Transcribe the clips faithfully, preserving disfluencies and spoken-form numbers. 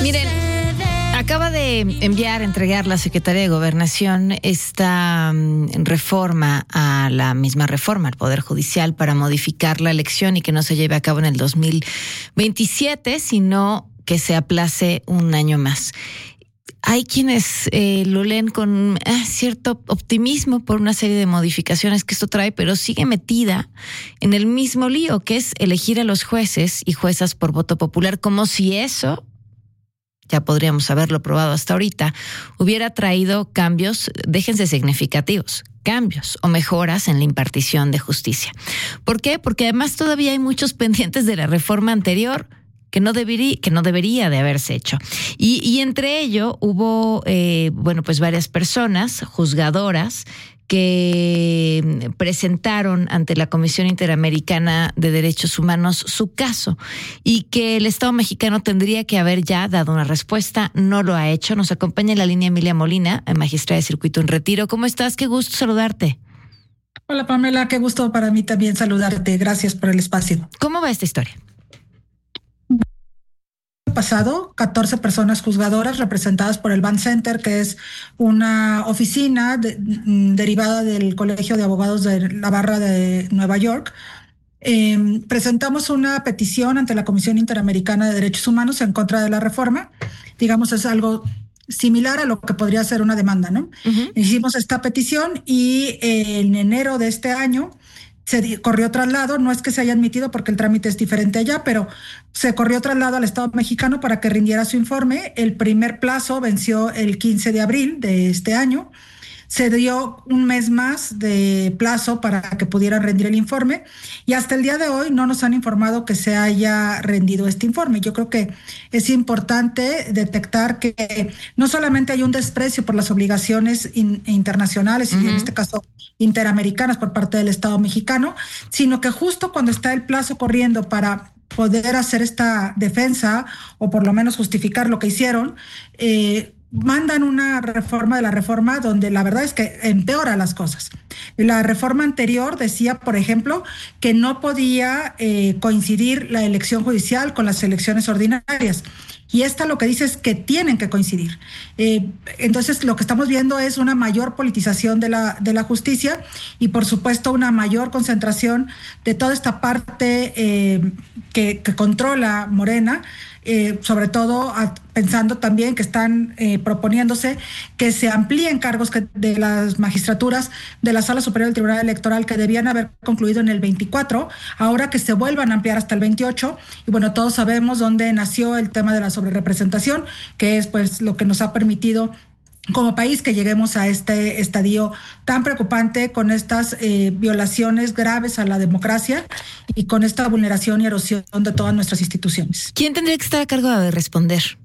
Miren, acaba de enviar, entregar la Secretaría de Gobernación esta um, reforma a la misma reforma al Poder Judicial para modificar la elección y que no se lleve a cabo en el dos mil veintisiete, sino que se aplace un año más. Hay quienes eh, lo leen con eh, cierto optimismo por una serie de modificaciones que esto trae, pero sigue metida en el mismo lío, que es elegir a los jueces y juezas por voto popular, como si eso, ya podríamos haberlo probado hasta ahorita, hubiera traído cambios, déjense significativos, cambios o mejoras en la impartición de justicia. ¿Por qué? Porque además todavía hay muchos pendientes de la reforma anterior que no debería, que no debería de haberse hecho. Y, y entre ello hubo, eh, bueno, pues varias personas juzgadoras que presentaron ante la Comisión Interamericana de Derechos Humanos su caso y que el Estado mexicano tendría que haber ya dado una respuesta, no lo ha hecho. Nos acompaña en la línea Emilia Molina, magistrada de circuito en retiro. ¿Cómo estás? Qué gusto saludarte. Hola Pamela, qué gusto para mí también saludarte. Gracias por el espacio. ¿Cómo va esta historia? Pasado, catorce personas juzgadoras representadas por el Ban Center, que es una oficina de, derivada del Colegio de Abogados de la Barra de Nueva York. Eh, presentamos una petición ante la Comisión Interamericana de Derechos Humanos en contra de la reforma. Digamos, es algo similar a lo que podría ser una demanda, ¿no? Uh-huh. Hicimos esta petición y eh, en enero de este año se corrió traslado, no es que se haya admitido porque el trámite es diferente allá, pero se corrió traslado al Estado mexicano para que rindiera su informe. El primer plazo venció el quince de abril de este año. Se dio un mes más de plazo para que pudieran rendir el informe y hasta el día de hoy no nos han informado que se haya rendido este informe. Yo creo que es importante detectar que no solamente hay un desprecio por las obligaciones in- internacionales uh-huh. y en este caso interamericanas por parte del Estado mexicano, sino que justo cuando está el plazo corriendo para poder hacer esta defensa o por lo menos justificar lo que hicieron, eh, mandan una reforma de la reforma donde la verdad es que empeora las cosas. La reforma anterior decía, por ejemplo, que no podía eh, coincidir la elección judicial con las elecciones ordinarias. Y esta lo que dice es que tienen que coincidir. Eh, entonces, lo que estamos viendo es una mayor politización de la, de la justicia y, por supuesto, una mayor concentración de toda esta parte eh, que, que controla Morena, eh, sobre todo a, pensando también que están eh, proponiéndose que se amplíen cargos que, de las magistraturas de la Sala Superior del Tribunal Electoral que debían haber concluido en el veinticuatro, ahora que se vuelvan a ampliar hasta el veintiocho. Y bueno, todos sabemos dónde nació el tema de la sobrerepresentación, que es pues lo que nos ha permitido como país que lleguemos a este estadio tan preocupante con estas eh, violaciones graves a la democracia y con esta vulneración y erosión de todas nuestras instituciones. ¿Quién tendría que estar a cargo de responder?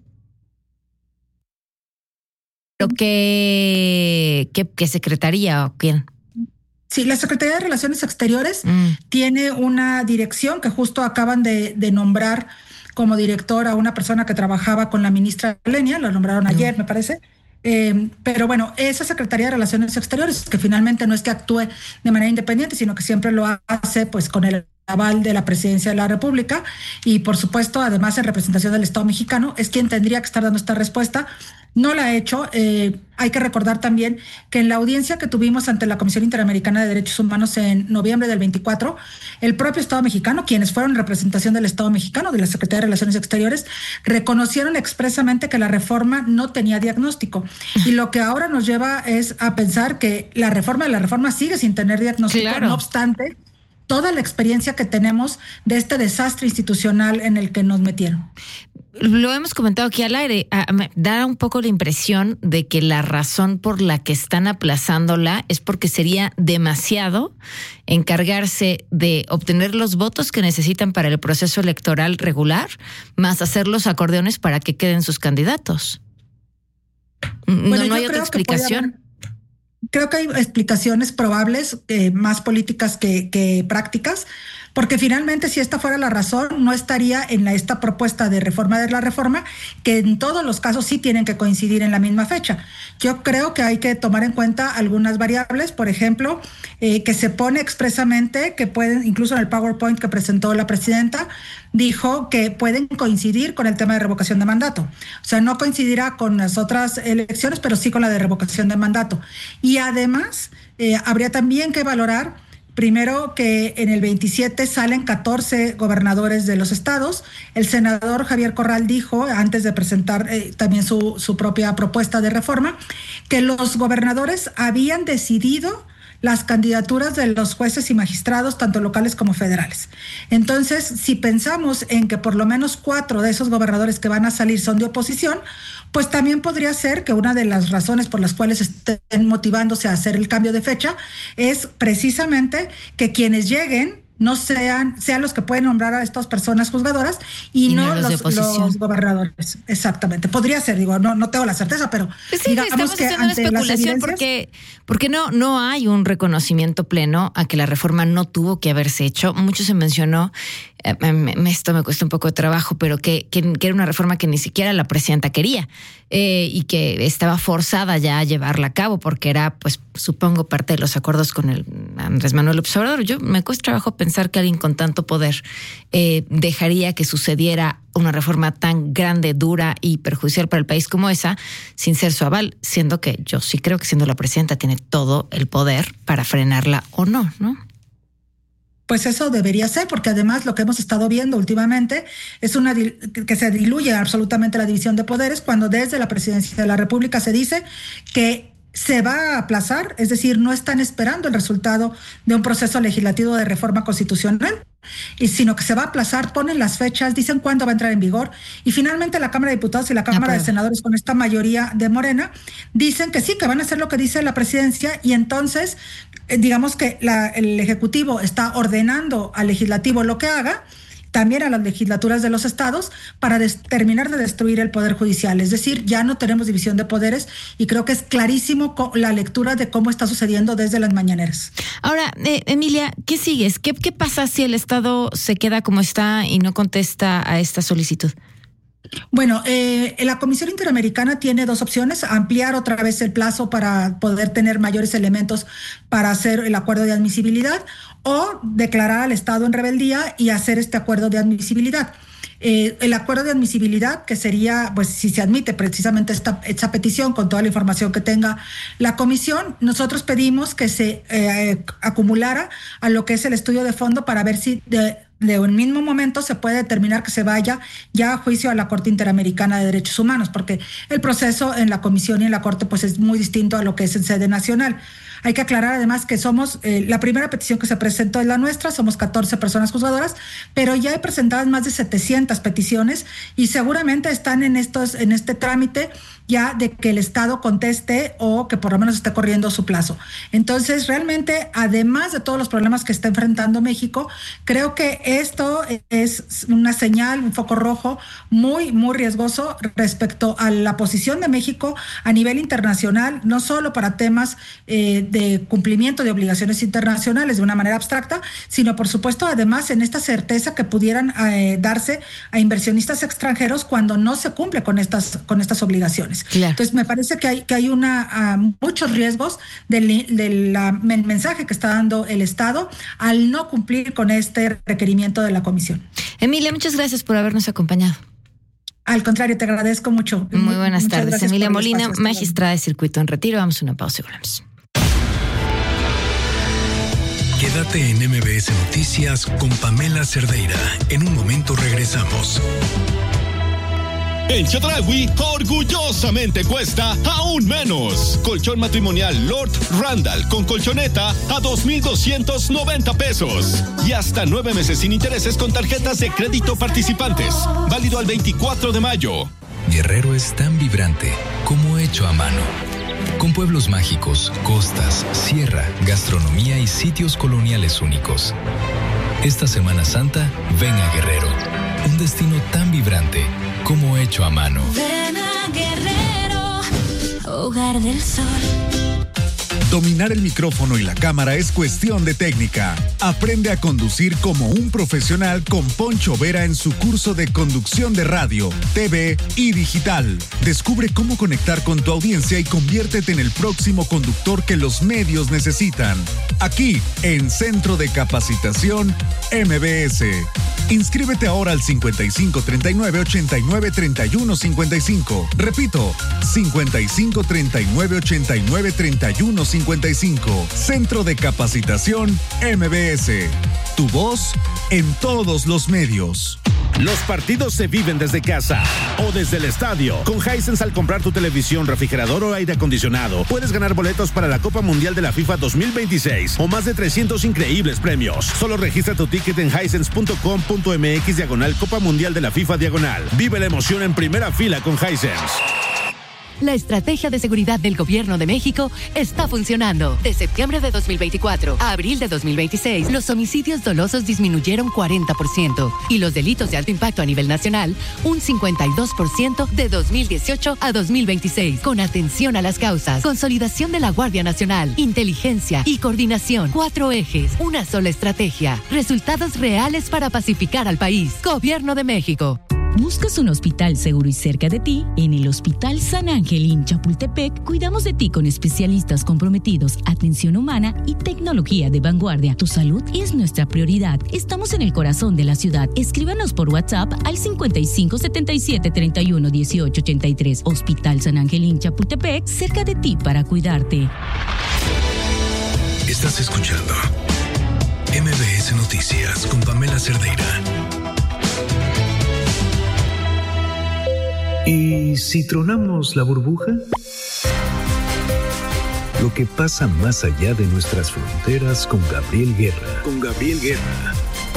¿Qué, qué, qué secretaría o quién? Sí, la Secretaría de Relaciones Exteriores mm. tiene una dirección que justo acaban de, de nombrar como director a una persona que trabajaba con la ministra Lenia, lo nombraron ayer, mm. me parece. Eh, pero bueno, esa Secretaría de Relaciones Exteriores, que finalmente no es que actúe de manera independiente, sino que siempre lo hace pues con el aval de la Presidencia de la República y por supuesto además en representación del Estado mexicano, es quien tendría que estar dando esta respuesta. No la ha hecho. Eh, hay que recordar también que en la audiencia que tuvimos ante la Comisión Interamericana de Derechos Humanos en noviembre del veinticuatro, el propio Estado mexicano, quienes fueron en representación del Estado mexicano, de la Secretaría de Relaciones Exteriores, reconocieron expresamente que la reforma no tenía diagnóstico. Y lo que ahora nos lleva es a pensar que la reforma de la reforma sigue sin tener diagnóstico, claro. No obstante, toda la experiencia que tenemos de este desastre institucional en el que nos metieron. Lo hemos comentado aquí al aire, da un poco la impresión de que la razón por la que están aplazándola es porque sería demasiado encargarse de obtener los votos que necesitan para el proceso electoral regular, más hacer los acordeones para que queden sus candidatos. Bueno, no, no hay otra explicación. Creo que hay explicaciones probables, eh, más políticas que, que prácticas, porque finalmente si esta fuera la razón, no estaría en la, esta propuesta de reforma de la reforma, que en todos los casos sí tienen que coincidir en la misma fecha. Yo creo que hay que tomar en cuenta algunas variables, por ejemplo, eh, que se pone expresamente que pueden, incluso en el PowerPoint que presentó la presidenta, dijo que pueden coincidir con el tema de revocación de mandato. O sea, no coincidirá con las otras elecciones, pero sí con la de revocación de mandato. Y además, eh, habría también que valorar, primero, que en el veintisiete salen catorce gobernadores de los estados. El senador Javier Corral dijo, antes de presentar eh, también su, su propia propuesta de reforma, que los gobernadores habían decidido las candidaturas de los jueces y magistrados, tanto locales como federales. Entonces, si pensamos en que por lo menos cuatro de esos gobernadores que van a salir son de oposición, pues también podría ser que una de las razones por las cuales estén motivándose a hacer el cambio de fecha es precisamente que quienes lleguen no sean, sean los que pueden nombrar a estas personas juzgadoras y, y no, no los, los, los gobernadores. Exactamente. Podría ser, digo, no, no tengo la certeza, pero pues sí, digamos estamos que haciendo una especulación porque, porque no, no hay un reconocimiento pleno a que la reforma no tuvo que haberse hecho. Mucho se mencionó, eh, esto me cuesta un poco de trabajo, pero que, que, que era una reforma que ni siquiera la presidenta quería eh, y que estaba forzada ya a llevarla a cabo porque era, pues, supongo, parte de los acuerdos con el Andrés Manuel López Obrador. Yo me cuesta trabajo pensar que alguien con tanto poder eh, dejaría que sucediera una reforma tan grande, dura y perjudicial para el país como esa, sin ser su aval, siendo que yo sí creo que siendo la presidenta tiene todo el poder para frenarla o no, ¿no? Pues eso debería ser, porque además lo que hemos estado viendo últimamente es una que se diluye absolutamente la división de poderes cuando desde la presidencia de la República se dice que se va a aplazar, es decir, no están esperando el resultado de un proceso legislativo de reforma constitucional, y sino que se va a aplazar, ponen las fechas, dicen cuándo va a entrar en vigor, y finalmente la Cámara de Diputados y la Cámara de Senadores, con esta mayoría de Morena, dicen que sí, que van a hacer lo que dice la presidencia, y entonces eh, digamos que la, el Ejecutivo está ordenando al Legislativo lo que haga, también a las legislaturas de los estados, para des- terminar de destruir el Poder Judicial. Es decir, ya no tenemos división de poderes y creo que es clarísimo co- la lectura de cómo está sucediendo desde las mañaneras. Ahora, eh, Emilia, ¿qué sigues? ¿Qué, ¿Qué pasa si el Estado se queda como está y no contesta a esta solicitud? Bueno, eh, la Comisión Interamericana tiene dos opciones: ampliar otra vez el plazo para poder tener mayores elementos para hacer el acuerdo de admisibilidad, o declarar al Estado en rebeldía y hacer este acuerdo de admisibilidad. Eh, el acuerdo de admisibilidad, que sería, pues, si se admite precisamente esta, esta petición con toda la información que tenga la comisión, nosotros pedimos que se eh, acumulara a lo que es el estudio de fondo para ver si de, de un mismo momento se puede determinar que se vaya ya a juicio a la Corte Interamericana de Derechos Humanos, porque el proceso en la comisión y en la Corte, pues, es muy distinto a lo que es en sede nacional. Hay que aclarar además que somos, eh, la primera petición que se presentó es la nuestra, somos catorce personas juzgadoras, pero ya hay presentadas más de setecientas peticiones y seguramente están en estos, en este trámite ya de que el Estado conteste o que por lo menos esté corriendo su plazo. Entonces, realmente, además de todos los problemas que está enfrentando México, creo que esto es una señal, un foco rojo muy, muy riesgoso respecto a la posición de México a nivel internacional, no solo para temas eh, de cumplimiento de obligaciones internacionales de una manera abstracta, sino, por supuesto, además en esta certeza que pudieran eh, darse a inversionistas extranjeros cuando no se cumple con estas, con estas obligaciones. Claro. Entonces, me parece que hay, que hay una, uh, muchos riesgos del, del la, el mensaje que está dando el Estado al no cumplir con este requerimiento de la Comisión. Emilia, muchas gracias por habernos acompañado. Al contrario, te agradezco mucho. Muy buenas muchas tardes. Emilia Molina, magistrada de circuito en retiro. Vamos a una pausa y volvemos. Quédate en M B S Noticias con Pamela Cerdeira. En un momento regresamos. En Chedraui, orgullosamente cuesta aún menos. Colchón matrimonial Lord Randall con colchoneta a dos mil doscientos noventa pesos. Y hasta nueve meses sin intereses con tarjetas de crédito participantes. Válido al veinticuatro de mayo. Guerrero es tan vibrante como hecho a mano. Con pueblos mágicos, costas, sierra, gastronomía y sitios coloniales únicos. Esta Semana Santa, ven a Guerrero. Un destino tan vibrante como hecho a mano. Ven a Guerrero, hogar del sol. Dominar el micrófono y la cámara es cuestión de técnica. Aprende a conducir como un profesional con Poncho Vera en su curso de conducción de radio, T V y digital. Descubre cómo conectar con tu audiencia y conviértete en el próximo conductor que los medios necesitan. Aquí, en Centro de Capacitación M B S. Inscríbete ahora al cincuenta y cinco treinta y nueve ochenta y nueve treinta y uno cincuenta y cinco. Repito, cincuenta y cinco treinta y nueve ochenta y nueve treinta y uno cincuenta y cinco. Centro de Capacitación M B S. Tu voz en todos los medios. Los partidos se viven desde casa o desde el estadio. Con Hisense, al comprar tu televisión, refrigerador o aire acondicionado, puedes ganar boletos para la Copa Mundial de la FIFA dos mil veintiséis o más de trescientos increíbles premios. Solo registra tu ticket en hisense punto com punto m x diagonal Copa Mundial de la FIFA diagonal. Vive la emoción en primera fila con Hisense. La estrategia de seguridad del Gobierno de México está funcionando. De septiembre de dos mil veinticuatro a abril de dos mil veintiséis, los homicidios dolosos disminuyeron cuarenta por ciento y los delitos de alto impacto a nivel nacional un cincuenta y dos por ciento de dos mil dieciocho a dos mil veintiséis. Con atención a las causas, consolidación de la Guardia Nacional, inteligencia y coordinación. Cuatro ejes, una sola estrategia. Resultados reales para pacificar al país. Gobierno de México. ¿Buscas un hospital seguro y cerca de ti? En el Hospital San Ángel en Chapultepec, cuidamos de ti con especialistas comprometidos, atención humana y tecnología de vanguardia. Tu salud es nuestra prioridad. Estamos en el corazón de la ciudad. Escríbanos por WhatsApp al cincuenta y cinco setenta y siete treinta y uno dieciocho ochenta y tres. Hospital San Ángel en Chapultepec, cerca de ti para cuidarte. Estás escuchando M B S Noticias con Pamela Cerdeira. ¿Y si tronamos la burbuja? Lo que pasa más allá de nuestras fronteras con Gabriel Guerra. Con Gabriel Guerra.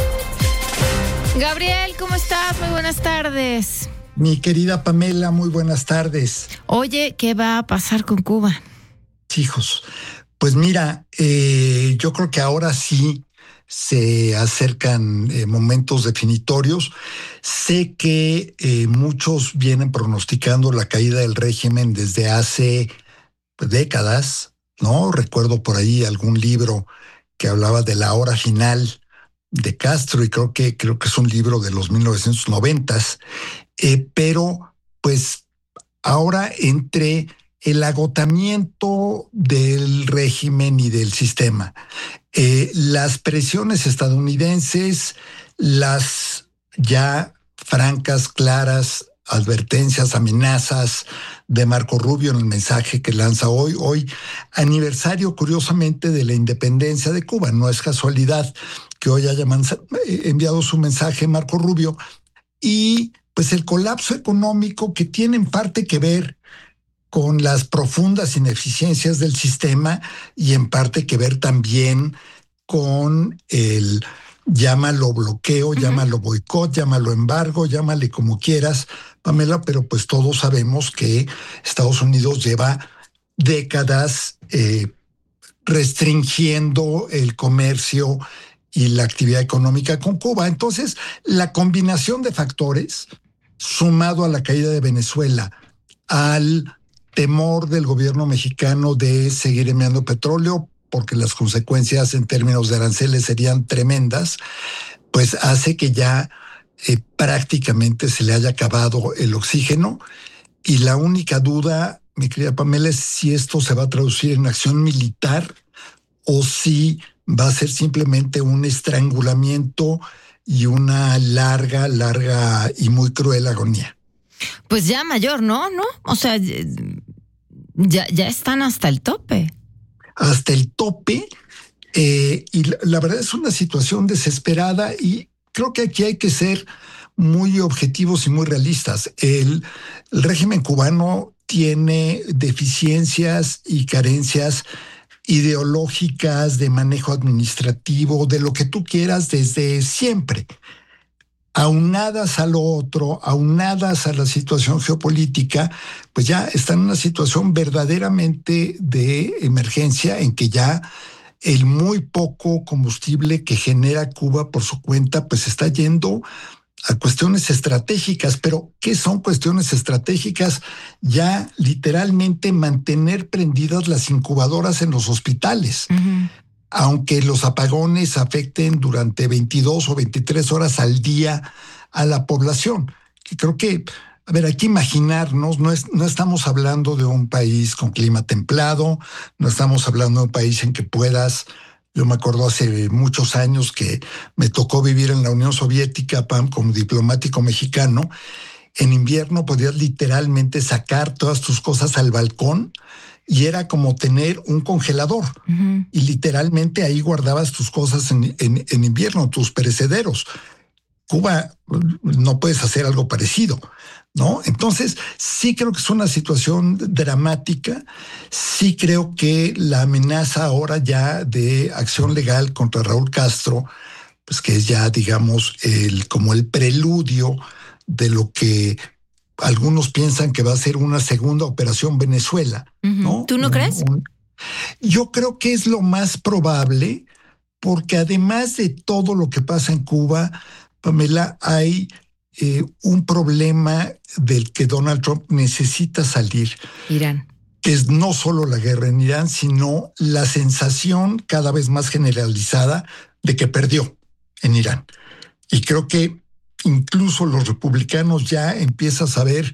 Gabriel, ¿cómo estás? Muy buenas tardes. Mi querida Pamela, muy buenas tardes. Oye, ¿qué va a pasar con Cuba? Hijos, pues mira, eh, yo creo que ahora sí se acercan eh, momentos definitorios. Sé que eh, muchos vienen pronosticando la caída del régimen desde hace pues, décadas, ¿no? Recuerdo por ahí algún libro que hablaba de la hora final de Castro y creo que, creo que es un libro de los mil novecientos noventas, eh, pero pues ahora entre el agotamiento del régimen y del sistema, eh, las presiones estadounidenses, las ya francas, claras advertencias, amenazas de Marco Rubio en el mensaje que lanza hoy, hoy aniversario curiosamente de la independencia de Cuba. No es casualidad que hoy haya enviado su mensaje Marco Rubio, y pues el colapso económico que tiene en parte que ver con las profundas ineficiencias del sistema y en parte que ver también con el, llámalo bloqueo, uh-huh. llámalo boicot, llámalo embargo, llámale como quieras, Pamela, pero pues todos sabemos que Estados Unidos lleva décadas eh, restringiendo el comercio y la actividad económica con Cuba. Entonces, la combinación de factores, sumado a la caída de Venezuela, al temor del gobierno mexicano de seguir enviando petróleo, porque las consecuencias en términos de aranceles serían tremendas, pues hace que ya eh, prácticamente se le haya acabado el oxígeno, y la única duda, mi querida Pamela, es si esto se va a traducir en acción militar o si va a ser simplemente un estrangulamiento y una larga, larga y muy cruel agonía. Pues ya mayor, ¿no? ¿No? O sea, ya, ya están hasta el tope. Hasta el tope, eh, y la, la verdad es una situación desesperada, y creo que aquí hay que ser muy objetivos y muy realistas. El, el régimen cubano tiene deficiencias y carencias ideológicas, de manejo administrativo, de lo que tú quieras desde siempre. Aunadas a lo otro, aunadas a la situación geopolítica, pues ya están en una situación verdaderamente de emergencia, en que ya el muy poco combustible que genera Cuba por su cuenta, pues está yendo a cuestiones estratégicas, pero ¿qué son cuestiones estratégicas? Ya literalmente mantener prendidas las incubadoras en los hospitales. Uh-huh. Aunque los apagones afecten durante veintidós o veintitrés horas al día a la población. Que creo que, a ver, hay que imaginarnos, no, es, no estamos hablando de un país con clima templado, no estamos hablando de un país en que puedas, yo me acuerdo hace muchos años que me tocó vivir en la Unión Soviética, Pam, como diplomático mexicano. En invierno podías literalmente sacar todas tus cosas al balcón y era como tener un congelador. Uh-huh. Y literalmente ahí guardabas tus cosas en, en, en invierno, tus perecederos. Cuba no puedes hacer algo parecido, ¿no? Entonces, sí creo que es una situación dramática. Sí creo que la amenaza ahora ya de acción legal contra Raúl Castro, pues que es ya, digamos, el, como el preludio de lo que algunos piensan que va a ser una segunda operación Venezuela, ¿no? ¿Tú no crees? Un, un, yo creo que es lo más probable, porque además de todo lo que pasa en Cuba, Pamela, hay eh, un problema del que Donald Trump necesita salir. Irán. Que es no solo la guerra en Irán, sino la sensación cada vez más generalizada de que perdió en Irán. Y creo que incluso los republicanos ya empiezan a saber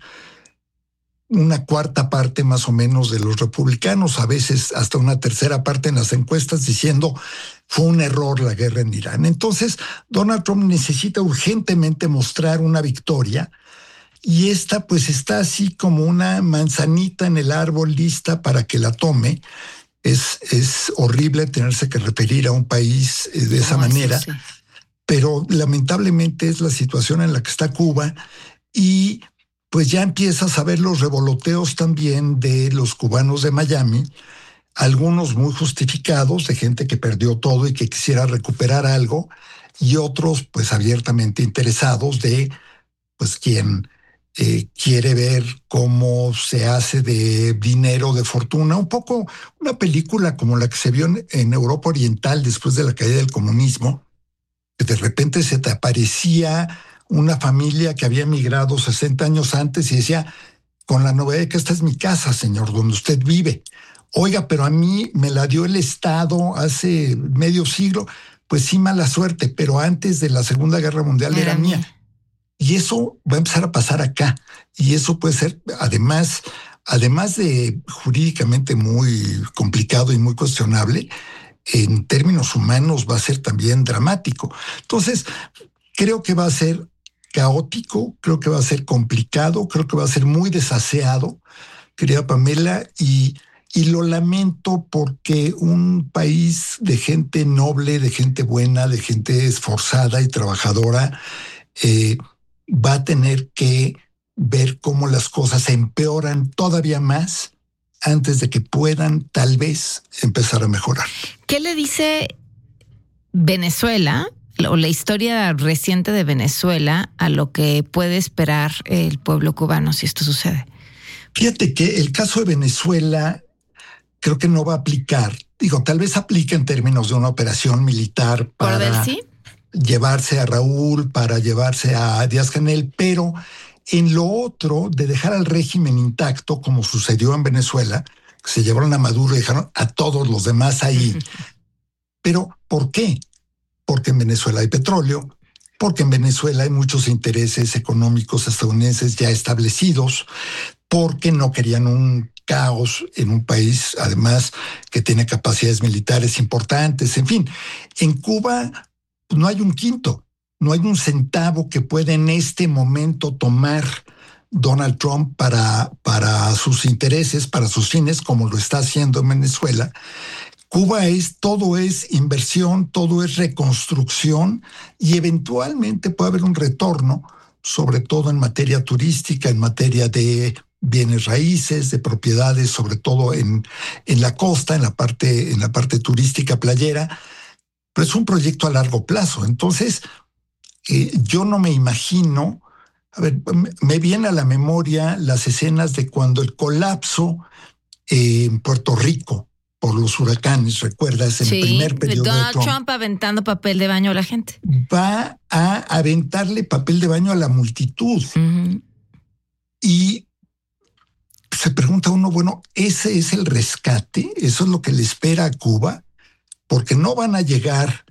una cuarta parte más o menos de los republicanos, a veces hasta una tercera parte en las encuestas, diciendo fue un error la guerra en Irán. Entonces, Donald Trump necesita urgentemente mostrar una victoria y esta pues está así como una manzanita en el árbol lista para que la tome. Es, es horrible tenerse que referir a un país eh, de esa oh, manera. Sí, sí. Pero lamentablemente es la situación en la que está Cuba y pues ya empiezas a ver los revoloteos también de los cubanos de Miami, algunos muy justificados, de gente que perdió todo y que quisiera recuperar algo, y otros pues abiertamente interesados de pues quien eh, quiere ver cómo se hace de dinero, de fortuna, un poco una película como la que se vio en, en Europa Oriental después de la caída del comunismo, que de repente se te aparecía una familia que había emigrado sesenta años antes y decía, con la novedad de que esta es mi casa, señor, donde usted vive. Oiga, pero a mí me la dio el Estado hace medio siglo. Pues sí, mala suerte, pero antes de la Segunda Guerra Mundial era, era mía. mía. Y eso va a empezar a pasar acá. Y eso puede ser, además, además de jurídicamente muy complicado y muy cuestionable, en términos humanos va a ser también dramático. Entonces, creo que va a ser caótico, creo que va a ser complicado, creo que va a ser muy desaseado, querida Pamela, y, y lo lamento porque un país de gente noble, de gente buena, de gente esforzada y trabajadora, eh, va a tener que ver cómo las cosas se empeoran todavía más antes de que puedan tal vez empezar a mejorar. ¿Qué le dice Venezuela o la historia reciente de Venezuela a lo que puede esperar el pueblo cubano si esto sucede? Fíjate que el caso de Venezuela creo que no va a aplicar. Digo, tal vez aplique en términos de una operación militar para ver, ¿sí? llevarse a Raúl, para llevarse a Díaz-Canel, pero en lo otro de dejar al régimen intacto, como sucedió en Venezuela, que se llevaron a Maduro y dejaron a todos los demás ahí. Pero, ¿por qué? Porque en Venezuela hay petróleo, porque en Venezuela hay muchos intereses económicos estadounidenses ya establecidos, porque no querían un caos en un país, además, que tiene capacidades militares importantes. En fin, en Cuba pues, no hay un quinto, no hay un centavo que pueda en este momento tomar Donald Trump para, para sus intereses, para sus fines, como lo está haciendo en Venezuela. Cuba es, todo es inversión, todo es reconstrucción y eventualmente puede haber un retorno, sobre todo en materia turística, en materia de bienes raíces, de propiedades, sobre todo en, en la costa, en la parte, en la parte turística playera, pero es un proyecto a largo plazo. Entonces, eh, yo no me imagino, a ver, me viene a la memoria las escenas de cuando el colapso eh, en Puerto Rico, por los huracanes, ¿recuerdas? En sí, el primer periodo Donald de Trump, Trump aventando papel de baño a la gente. Va a aventarle papel de baño a la multitud. Uh-huh. Y se pregunta uno, bueno, ¿ese es el rescate? ¿Eso es lo que le espera a Cuba? Porque no van a llegar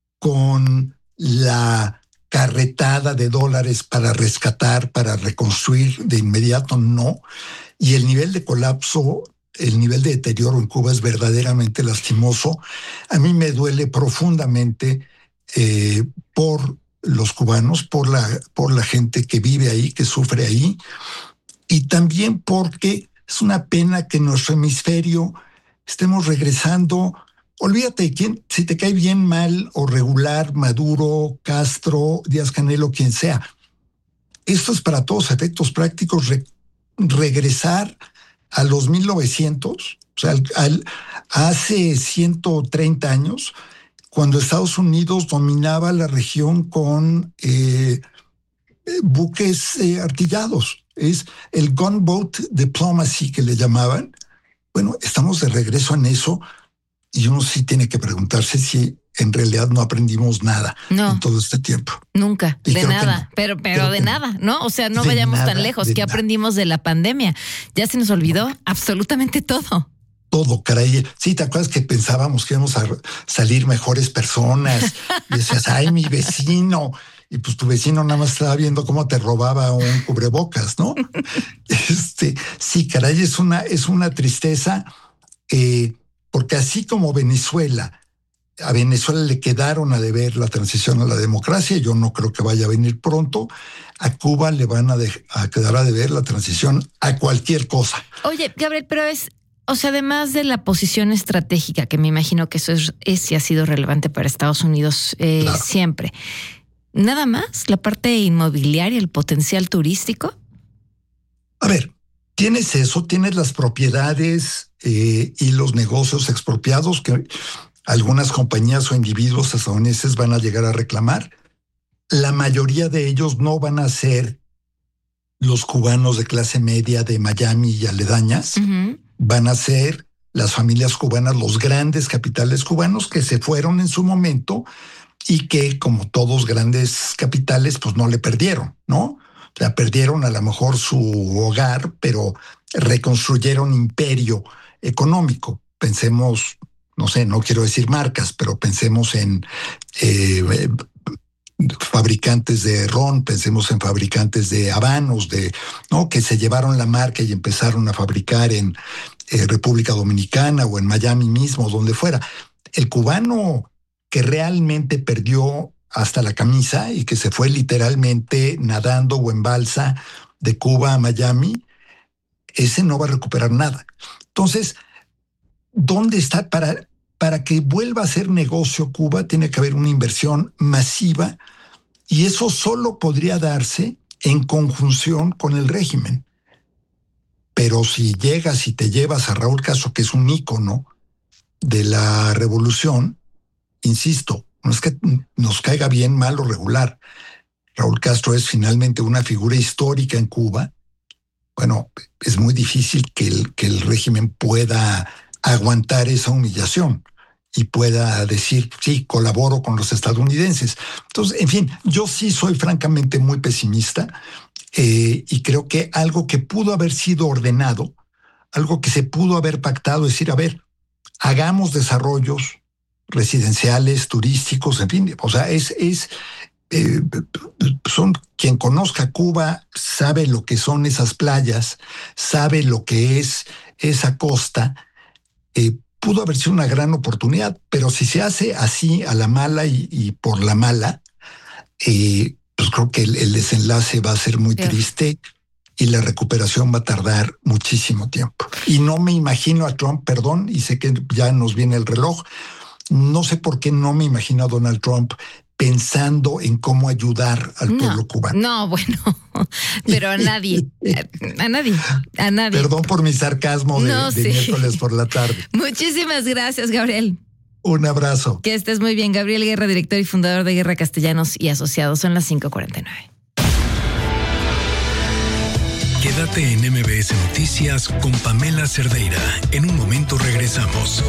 con la carretada de dólares para rescatar, para reconstruir de inmediato, no. Y el nivel de colapso, el nivel de deterioro en Cuba es verdaderamente lastimoso. A mí me duele profundamente eh, por los cubanos, por la, por la gente que vive ahí, que sufre ahí, y también porque es una pena que en nuestro hemisferio estemos regresando. Olvídate de quién, si te cae bien, mal o regular, Maduro, Castro, Díaz-Canel o quien sea. Esto es para todos efectos prácticos re, regresar a los mil novecientos, o sea, al, al, hace ciento treinta años, cuando Estados Unidos dominaba la región con eh, buques eh, artillados. Es el gunboat diplomacy que le llamaban. Bueno, estamos de regreso en eso y uno sí tiene que preguntarse si en realidad no aprendimos nada no, en todo este tiempo. Nunca, y de nada, no, pero, pero de nada, ¿no? O sea, no vayamos nada, tan lejos. ¿Qué nada. aprendimos de la pandemia? Ya se nos olvidó absolutamente todo. Todo, caray. Sí, ¿te acuerdas que pensábamos que íbamos a salir mejores personas? Y decías, ay, mi vecino. Y pues tu vecino nada más estaba viendo cómo te robaba un cubrebocas, ¿no? este, sí, caray, es una, es una tristeza, eh, porque así como Venezuela, a Venezuela le quedaron a deber la transición a la democracia, yo no creo que vaya a venir pronto. A Cuba le van a, de, a quedar a deber la transición a cualquier cosa. Oye, Gabriel, pero es... O sea, además de la posición estratégica, que me imagino que eso es, es y ha sido relevante para Estados Unidos eh, claro. siempre, ¿nada más? ¿La parte inmobiliaria, el potencial turístico? A ver, tienes eso, tienes las propiedades eh, y los negocios expropiados que algunas compañías o individuos estadounidenses van a llegar a reclamar. La mayoría de ellos no van a ser los cubanos de clase media de Miami y aledañas. Uh-huh. Van a ser las familias cubanas, los grandes capitales cubanos que se fueron en su momento y que, como todos grandes capitales, pues no le perdieron, ¿no? O sea, perdieron a lo mejor su hogar, pero reconstruyeron imperio económico. Pensemos, no sé, no quiero decir marcas, pero pensemos en eh, fabricantes de ron, pensemos en fabricantes de habanos, de, ¿no? que se llevaron la marca y empezaron a fabricar en eh, República Dominicana o en Miami mismo, donde fuera. El cubano que realmente perdió hasta la camisa y que se fue literalmente nadando o en balsa de Cuba a Miami, ese no va a recuperar nada. Entonces, ¿dónde está? Para, para que vuelva a ser negocio Cuba, tiene que haber una inversión masiva y eso solo podría darse en conjunción con el régimen. Pero si llegas y te llevas a Raúl Castro, que es un ícono de la revolución, insisto, no es que nos caiga bien, mal o regular. Raúl Castro es finalmente una figura histórica en Cuba. Bueno, es muy difícil que el, que el régimen pueda aguantar esa humillación y pueda decir, sí, colaboro con los estadounidenses. Entonces, en fin, yo sí soy francamente muy pesimista eh, y creo que algo que pudo haber sido ordenado, algo que se pudo haber pactado, es decir, a ver, hagamos desarrollos residenciales, turísticos, en fin, o sea, es, es eh, son quien conozca Cuba sabe lo que son esas playas, sabe lo que es esa costa. Eh, pudo haber sido una gran oportunidad, pero si se hace así a la mala y, y por la mala, eh, pues creo que el, el desenlace va a ser muy sí. triste y la recuperación va a tardar muchísimo tiempo. Y no me imagino a Trump, perdón, y sé que ya nos viene el reloj, no sé por qué no me imagino a Donald Trump pensando en cómo ayudar al no, pueblo cubano. No, bueno, pero a nadie, a, a nadie, a nadie. Perdón por mi sarcasmo de, no, de sí. miércoles por la tarde. Muchísimas gracias, Gabriel. Un abrazo. Que estés muy bien. Gabriel Guerra, director y fundador de Guerra Castellanos y Asociados. Son las cinco cuarenta y nueve. Quédate en M B S Noticias con Pamela Cerdeira. En un momento regresamos.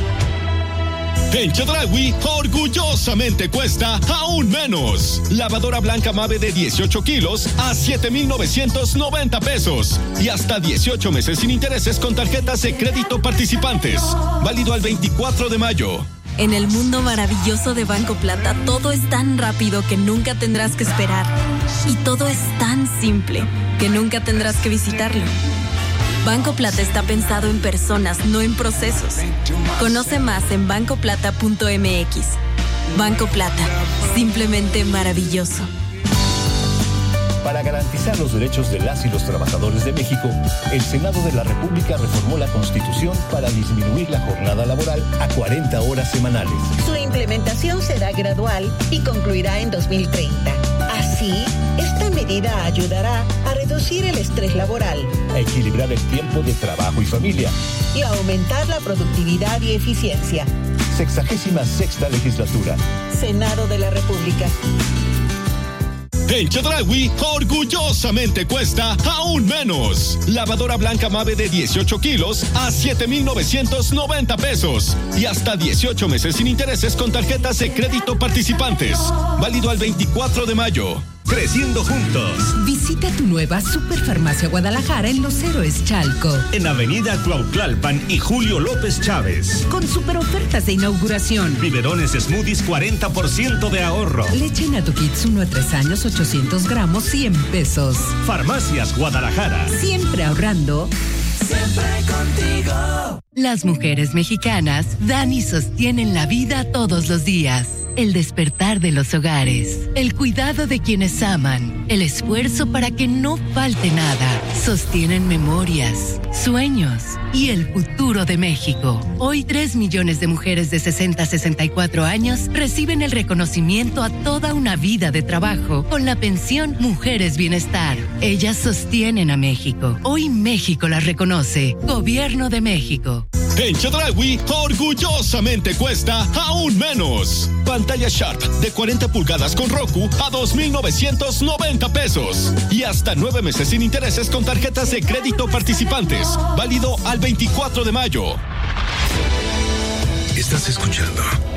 En Chedraui, orgullosamente cuesta aún menos. Lavadora blanca Mave de dieciocho kilos a siete mil novecientos noventa pesos. Y hasta dieciocho meses sin intereses con tarjetas de crédito participantes. Válido al veinticuatro de mayo. En el mundo maravilloso de Banco Plata, todo es tan rápido que nunca tendrás que esperar. Y todo es tan simple que nunca tendrás que visitarlo. Banco Plata está pensado en personas, no en procesos. Conoce más en banco plata punto m x. Banco Plata, simplemente maravilloso. Para garantizar los derechos de las y los trabajadores de México, el Senado de la República reformó la Constitución para disminuir la jornada laboral a cuarenta horas semanales. Su implementación será gradual y concluirá en dos mil treinta. Así, esta medida ayudará a reducir el estrés laboral, a equilibrar el tiempo de trabajo y familia y a aumentar la productividad y eficiencia. Sexagésima sexta legislatura. Senado de la República. En Chedraui, orgullosamente cuesta aún menos. Lavadora blanca Mave de dieciocho kilos a siete mil novecientos noventa pesos. Y hasta dieciocho meses sin intereses con tarjetas de crédito participantes. Válido al veinticuatro de mayo. Creciendo juntos. Visita tu nueva Superfarmacia Guadalajara en Los Héroes Chalco. En Avenida Cuautlalpan y Julio López Chávez. Con super ofertas de inauguración. Biberones Smoothies cuarenta por ciento de ahorro. Leche Nato Kids uno a tres años ochocientos gramos cien pesos. Farmacias Guadalajara. Siempre ahorrando. Siempre contigo. Las mujeres mexicanas dan y sostienen la vida todos los días. El despertar de los hogares, el cuidado de quienes aman, el esfuerzo para que no falte nada. Sostienen memorias, sueños y el futuro de México. Hoy tres millones de mujeres de sesenta a sesenta y cuatro años reciben el reconocimiento a toda una vida de trabajo con la pensión Mujeres Bienestar. Ellas sostienen a México. Hoy México las reconoce. Gobierno de México. En Chedraui, orgullosamente cuesta aún menos. Pantalla Sharp de cuarenta pulgadas con Roku a dos mil novecientos noventa pesos. Y hasta nueve meses sin intereses con tarjetas de crédito participantes. Válido al veinticuatro de mayo. Estás escuchando